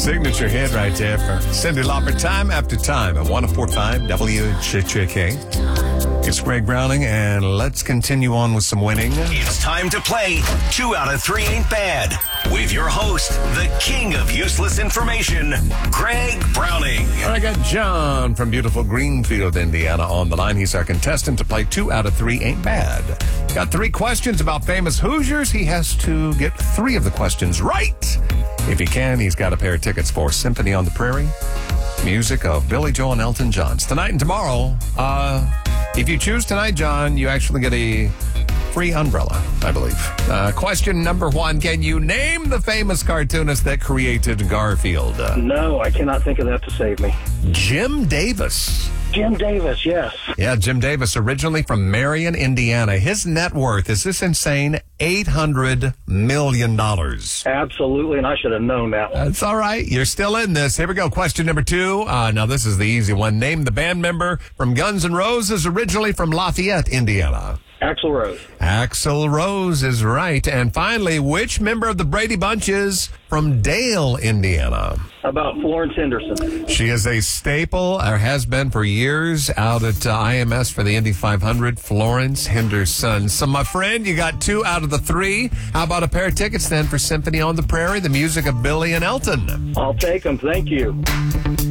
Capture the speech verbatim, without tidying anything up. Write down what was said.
Signature hit right there for Cyndi Lauper, time after time at one oh four point five W J K. It's Greg Browning, and let's continue on with some winning. It's time to play Two Out of Three Ain't Bad with your host, the king of useless information, Greg Browning. I got John from beautiful Greenfield, Indiana on the line. He's our contestant to play Two Out of Three Ain't Bad. Got three questions about famous Hoosiers. He has to get three of the questions right. If he can, he's got a pair of tickets for Symphony on the Prairie. Music of Billy Joel and Elton John. It's tonight and tomorrow. Uh, if you choose tonight, John, you actually get a free umbrella, I believe. Uh, question number one. Can you name the famous cartoonist that created Garfield? Uh, No, I cannot think of that to save me. Jim Davis. Jim Davis, yes. Yeah, Jim Davis, originally from Marion, Indiana. His net worth, is this insane? eight hundred million dollars. Absolutely, and I should have known that one. That's all right. You're still in this. Here we go. Question number two. Uh, now, this is the easy one. Name the band member from Guns N' Roses, originally from Lafayette, Indiana. Axl Rose. Axl Rose is right. And finally, which member of the Brady Bunch is from Dale, Indiana? About Florence Henderson. She is a staple, or has been for years, out at uh, I M S for the Indy five hundred, Florence Henderson. So, my friend, you got two out of the three. How about a pair of tickets then for Symphony on the Prairie, the music of Billy and Elton? I'll take them. Thank you.